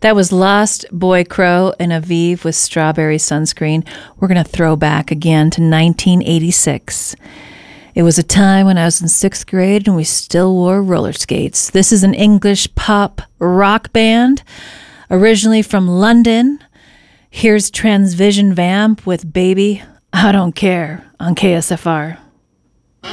That was Lost Boy Crow and Aviv with Strawberry Sunscreen. We're going to throw back again to 1986. It was a time when I was in 6th grade and we still wore roller skates. This is an English pop rock band, originally from London. Here's Transvision Vamp with Baby, I Don't Care on KSFR.